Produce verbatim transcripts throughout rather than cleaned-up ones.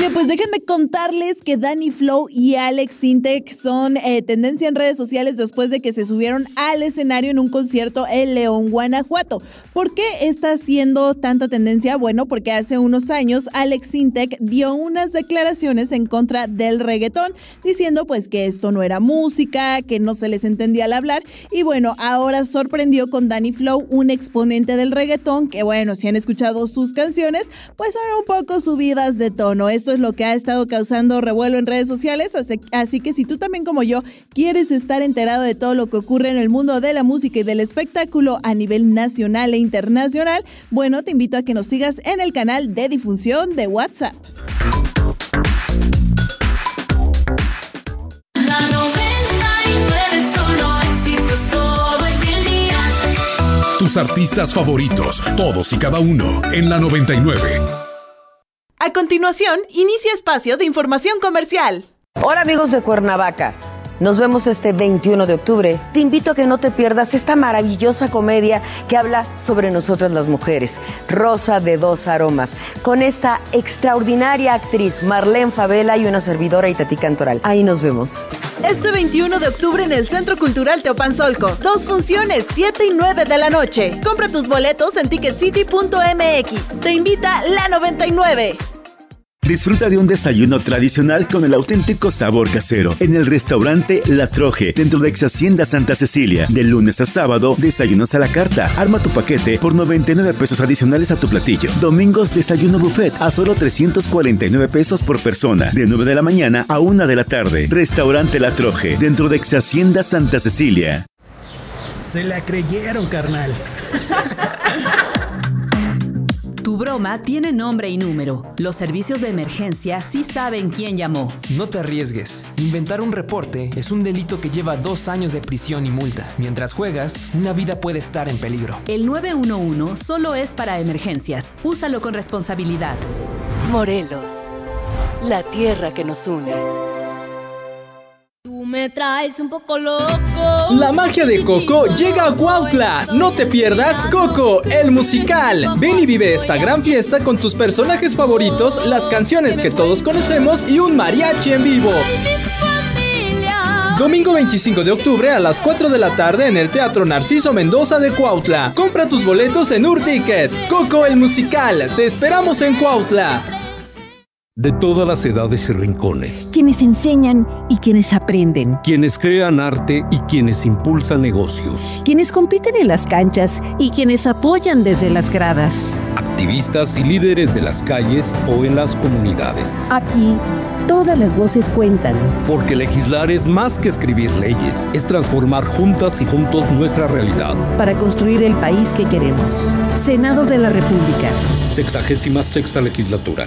Familia, pues déjenme contarles que Danny Flow y Alex Sintek son eh, tendencia en redes sociales después de que se subieron al escenario en un concierto en León, Guanajuato. ¿Por qué está haciendo tanta tendencia? Bueno, porque hace unos años Alex Sintek dio unas declaraciones en contra del reggaetón, diciendo pues que esto no era música, que no se les entendía al hablar, y bueno, ahora sorprendió con Danny Flow, un exponente del reggaetón, que bueno, si han escuchado sus canciones, pues son un poco subidas de tono. Esto es lo que ha estado causando revuelo en redes sociales, así, así que si tú también como yo quieres estar enterado de todo lo que ocurre en el mundo de la música y del espectáculo a nivel nacional e internacional, bueno, te invito a que nos sigas en el canal de difusión de WhatsApp. La noventa y nueve solo éxitos todo el día. Tus artistas favoritos, todos y cada uno, en la noventa y nueve. A continuación, inicia espacio de información comercial. Hola amigos de Cuernavaca, nos vemos este veintiuno de octubre. Te invito a que no te pierdas esta maravillosa comedia que habla sobre nosotras las mujeres, Rosa de dos aromas, con esta extraordinaria actriz Marlene Favela y una servidora Itatí Cantoral. Ahí nos vemos. Este veintiuno de octubre en el Centro Cultural Teopanzolco. Dos funciones, siete y nueve de la noche. Compra tus boletos en ticket city punto m x. Te invita la noventa y nueve. Disfruta de un desayuno tradicional con el auténtico sabor casero en el restaurante La Troje, dentro de Ex Hacienda Santa Cecilia. De lunes a sábado, desayunos a la carta. Arma tu paquete por noventa y nueve pesos adicionales a tu platillo. Domingos, desayuno buffet a solo trescientos cuarenta y nueve pesos por persona. De nueve de la mañana a una de la tarde. Restaurante La Troje, dentro de Ex Hacienda Santa Cecilia. Se la creyeron, carnal. Tu broma tiene nombre y número. Los servicios de emergencia sí saben quién llamó. No te arriesgues. Inventar un reporte es un delito que lleva dos años de prisión y multa. Mientras juegas, una vida puede estar en peligro. El nueve uno uno solo es para emergencias. Úsalo con responsabilidad. Morelos, la tierra que nos une. Tú me traes un poco loco. La magia de Coco llega a Cuautla. No te pierdas Coco, el musical. Ven y vive esta gran fiesta con tus personajes favoritos, las canciones que todos conocemos y un mariachi en vivo. Domingo veinticinco de octubre a las cuatro de la tarde en el Teatro Narciso Mendoza de Cuautla. Compra tus boletos en Urticket. Coco, el musical. Te esperamos en Cuautla. De todas las edades y rincones. Quienes enseñan y quienes aprenden. Quienes crean arte y quienes impulsan negocios. Quienes compiten en las canchas y quienes apoyan desde las gradas. Activistas y líderes de las calles o en las comunidades. Aquí, todas las voces cuentan. Porque legislar es más que escribir leyes. Es transformar juntas y juntos nuestra realidad. Para construir el país que queremos. Senado de la República. Sexagésima sexta legislatura.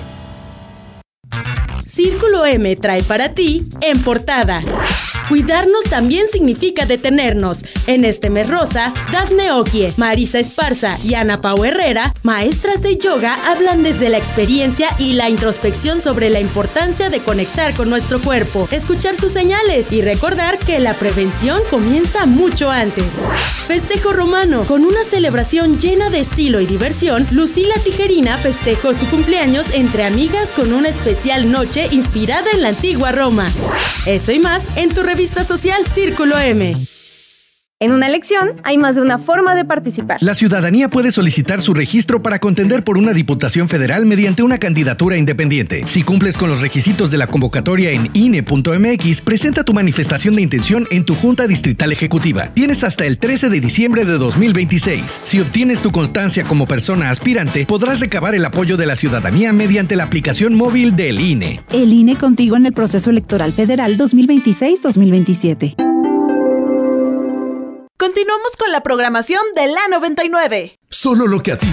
Círculo M trae para ti En Portada. Cuidarnos también significa detenernos. En este mes rosa, Dafne Okie, Marisa Esparza y Ana Pau Herrera, maestras de yoga, hablan desde la experiencia y la introspección sobre la importancia de conectar con nuestro cuerpo, escuchar sus señales y recordar que la prevención comienza mucho antes. Festejo romano. Con una celebración llena de estilo y diversión, Lucila Tijerina festejó su cumpleaños entre amigas con una especial noche inspirada en la antigua Roma. Eso y más en tu revista social Círculo M. En una elección hay más de una forma de participar. La ciudadanía puede solicitar su registro para contender por una diputación federal mediante una candidatura independiente. Si cumples con los requisitos de la convocatoria en I N E punto M X, presenta tu manifestación de intención en tu Junta Distrital Ejecutiva. Tienes hasta el trece de diciembre de dos mil veintiséis. Si obtienes tu constancia como persona aspirante, podrás recabar el apoyo de la ciudadanía mediante la aplicación móvil del I N E. El I N E contigo en el proceso electoral federal dos mil veintiséis dos mil veintisiete. Continuamos con la programación de la noventa y nueve. Solo lo que a ti